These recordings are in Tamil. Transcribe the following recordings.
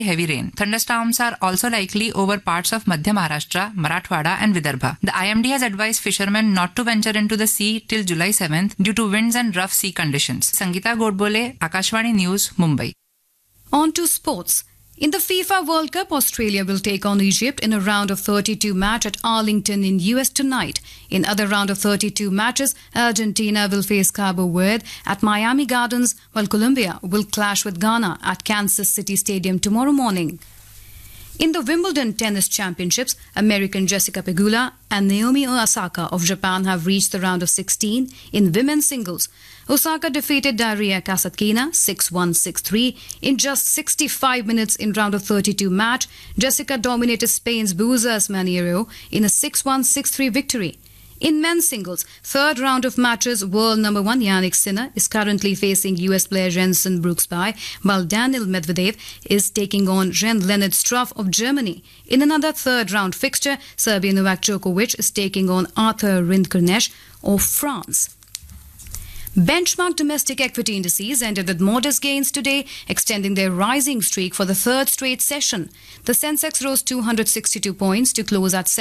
heavy rain. Thunderstorms are also likely over parts of Madhya Maharashtra, Marathwada and Vidarbha. The IMD has advised fishermen not to venture into the sea till July 7th due to winds and rough sea conditions. Sangeeta Godbole, Akashvani News, Mumbai. On to sports. In the FIFA World Cup, Australia will take on Egypt in a round of 32 match at Arlington in US tonight. In other round of 32 matches, Argentina will face Cabo Verde at Miami Gardens, while Colombia will clash with Ghana at Kansas City Stadium tomorrow morning. In the Wimbledon Tennis Championships, American Jessica Pegula and Naomi Osaka of Japan have reached the round of 16 in women's singles. Osaka defeated Daria Kasatkina 6-1, 6-3 in just 65 minutes in round of 32 match. Jessica dominated Spain's Buza Maniero in a 6-1, 6-3 victory. In men's singles, third round of matches, world number 1 Yannick Sinner is currently facing US player Jenson Brooksby, while Daniil Medvedev is taking on Jan-Lennard Struff of Germany. In another third round fixture, Serbian Novak Djokovic is taking on Arthur Rinderknecht of France. Benchmark domestic equity indices ended with modest gains today, extending their rising streak for the third straight session. The Sensex rose 262 points to close at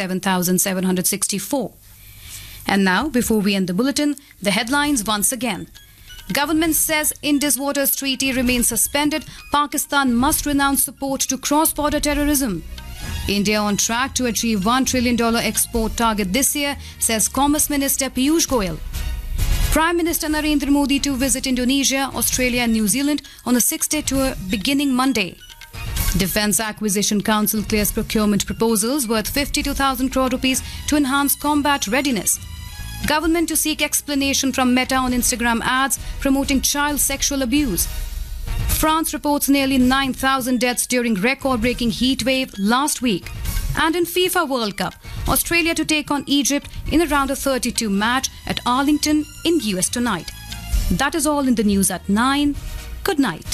77,764. And now, before we end the bulletin, the headlines once again. Government says Indus Waters Treaty remains suspended. Pakistan must renounce support to cross-border terrorism. India on track to achieve $1 trillion export target this year, says Commerce Minister Piyush Goyal. Prime Minister Narendra Modi to visit Indonesia, Australia and New Zealand on a 6-day tour beginning Monday. Defence Acquisition Council clears procurement proposals worth 52,000 crore rupees to enhance combat readiness. Government to seek explanation from Meta on Instagram ads promoting child sexual abuse. France reports nearly 9,000 deaths during record-breaking heat wave last week. And in FIFA World Cup, Australia to take on Egypt in a round of 32 match at Arlington in US tonight. That is all in the news at 9. Good night.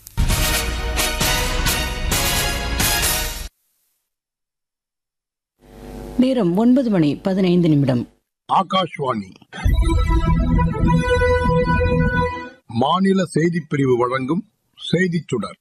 நேரம் 9:15 ஆகாஷ்வாணி மாநில செய்திப் பிரிவு வழங்கும் செய்திச் சுடர்.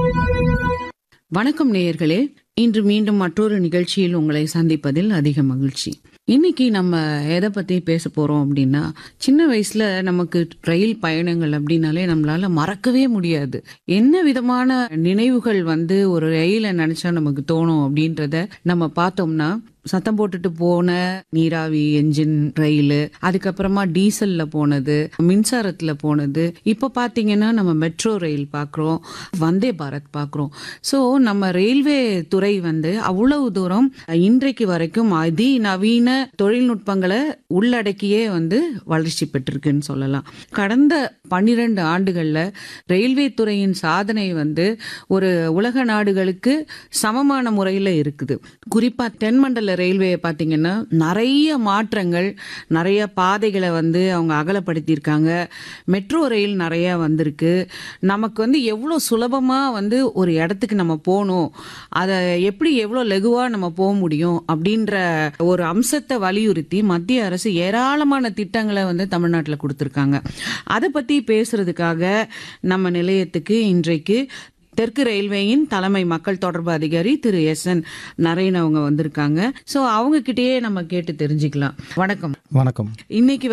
வணக்கம் நேயர்களே, இன்று மீண்டும் மற்றொரு நிகழ்ச்சியில் உங்களை சந்திப்பதில் அதிக மகிழ்ச்சி. இன்னைக்கு நம்ம எதை பத்தி பேச போறோம் அப்படின்னா, சின்ன வயசுல நமக்கு ரயில் பயணங்கள் அப்படின்னாலே நம்மளால மறக்கவே முடியாது. என்ன விதமான நினைவுகள் ஒரு ரயிலை நினைச்சா நமக்கு தோணும் அப்படின்றத நம்ம பார்த்தோம்னா, சத்தம் போட்டுட்டு போன நீராவி என்ஜின் ரயில், அதுக்கப்புறமா டீசல்ல போனது, மின்சாரத்துல போனது, இப்ப பாத்தீங்கன்னா நம்ம மெட்ரோ ரயில் பாக்குறோம், வந்தே பாரத் பாக்குறோம். சோ நம்ம ரயில்வே துறை அவ்வளவு தூரம் இன்றைக்கு வரைக்கும் அதிநவீன தொழில்நுட்பங்களை உள்ளடக்கியே வளர்ச்சி பெற்றிருக்குன்னு சொல்லலாம். கடந்த 12 ஆண்டுகள்ல ரயில்வே துறையின் சாதனை ஒரு உலக நாடுகளுக்கு சமமான முறையில இருக்குது. குறிப்பா தென்மண்டல ரயில்வே பாத்தீங்கன்னா நிறைய மாற்றங்கள், நிறைய பாதைகளை அவங்க அகலப்படுத்தியிருக்காங்க. மெட்ரோ ரயில் நிறைய வந்திருக்கு. நமக்கு எவ்வளவு சுலபமா ஒரு இடத்துக்கு நம்ம போகணும், அதை எப்படி எவ்வளவு லகுவா நம்ம போக முடியும் அப்படின்ற ஒரு அம்சத்தை வலியுறுத்தி மத்திய அரசு ஏராளமான திட்டங்களை தமிழ்நாட்டில் கொடுத்திருக்காங்க. அதை பத்தி பேசுறதுக்காக நம்ம நிலையத்துக்கு இன்றைக்கு தெற்கு ரயில்வேயின் தலைமை மக்கள் தொடர்பு அதிகாரி திரு SN நரேன் அவங்க வந்திருக்காங்க. சோ அவங்க கிட்டயே நம்ம கேட்டு தெரிஞ்சுக்கலாம். வணக்கம். வணக்கம். இன்னைக்கு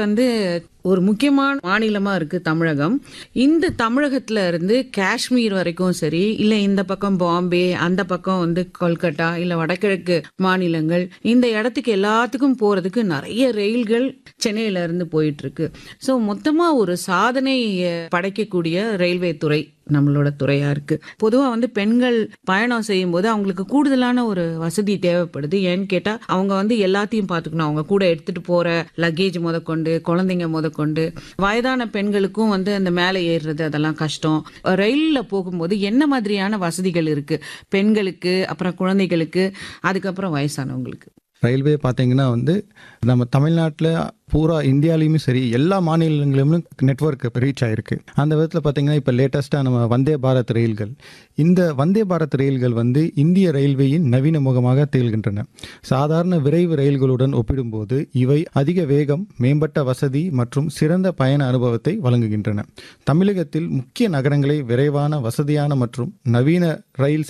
ஒரு முக்கியமான மாநிலமா இருக்கு தமிழகம். இந்த தமிழகத்துல இருந்து காஷ்மீர் வரைக்கும் சரி, இல்ல இந்த பக்கம் பாம்பே, அந்த பக்கம் கொல்கட்டா, இல்ல வடகிழக்கு மாநிலங்கள், இந்த இடத்துக்கு எல்லாத்துக்கும் போறதுக்கு நிறைய ரயில்கள் சென்னையில இருந்து போயிட்டு இருக்கு. சோ மொத்தமா ஒரு சாதனை படைக்கக்கூடிய ரயில்வே துறை நம்மளோட துறையா இருக்கு. பொதுவா பெண்கள் பயணம் செய்யும் போது அவங்களுக்கு கூடுதலான ஒரு வசதி தேவைப்படுது. ஏன்னு கேட்டா அவங்க எல்லாத்தையும் பாத்துக்கணும். அவங்க கூட எடுத்துட்டு போற லக்கேஜ் முதற்கொண்டு, குழந்தைங்க முதற்கொண்டு, வயதான பெண்களுக்கும் அந்த மேலே ஏறுறது அதெல்லாம் கஷ்டம். ரயில்ல போகும்போது என்ன மாதிரியான வசதிகள் இருக்கு பெண்களுக்கு, அப்புறம் குழந்தைகளுக்கு, அதுக்கப்புறம் வயசானவங்களுக்கு? ரயில்வே பார்த்தீங்கன்னா வந்து நம்ம தமிழ்நாட்டில் பூரா இந்தியாலையுமே சரி எல்லா மாநிலங்களிலும் நெட்வொர்க் ரீச் ஆயிருக்கு. அந்த விதத்தில் பார்த்தீங்கன்னா இப்போ லேட்டஸ்ட்டாக நம்ம வந்தே பாரத் ரயில்கள், இந்த வந்தே பாரத் ரயில்கள் வந்து இந்திய ரயில்வேயின் நவீன முகமாக திகழ்கின்றன. சாதாரண விரைவு ரயில்களுடன் ஒப்பிடும்போது இவை அதிக வேகம், மேம்பட்ட வசதி மற்றும் சிறந்த பயண அனுபவத்தை வழங்குகின்றன. தமிழகத்தில் முக்கிய நகரங்களை விரைவான, வசதியான மற்றும் நவீன ரயில்